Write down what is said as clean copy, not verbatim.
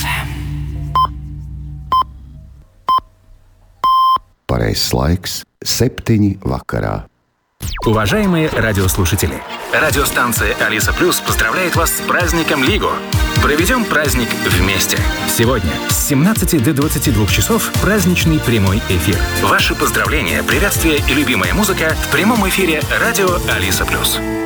Pareizais laiks – 7 vakarā. Уважаемые радиослушатели, радиостанция «Алиса Плюс» поздравляет вас с праздником Лиго. Проведем праздник вместе. Сегодня с 17 до 22 часов праздничный прямой эфир. Ваши поздравления, приветствия и любимая музыка в прямом эфире радио «Алиса Плюс».